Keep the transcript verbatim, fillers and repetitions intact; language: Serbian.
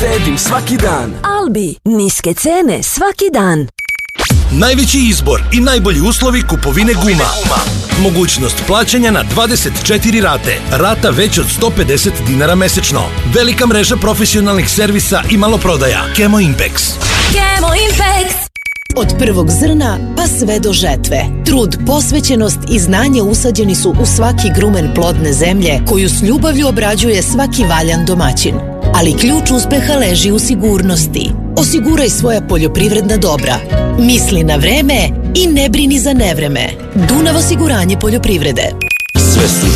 Štedim svaki dan. Albi, niske cene svaki dan. Najveći izbor i najbolji uslovi kupovine guma. Mogućnost plaćanja na dvadeset četiri rate. Rata već od sto pedeset dinara mesečno. Velika mreža profesionalnih servisa i maloprodaja. Kemo Impex. Kemo Impex. Od prvog zrna pa sve do žetve. Trud, posvećenost i znanje usađeni su u svaki grumen plodne zemlje koju s ljubavlju obrađuje svaki valjan domaćin. Ali ključ uspeha leži u sigurnosti. Osiguraj svoja poljoprivredna dobra. Misli na vreme i ne brini za nevreme. Dunav osiguranje poljoprivrede. Sve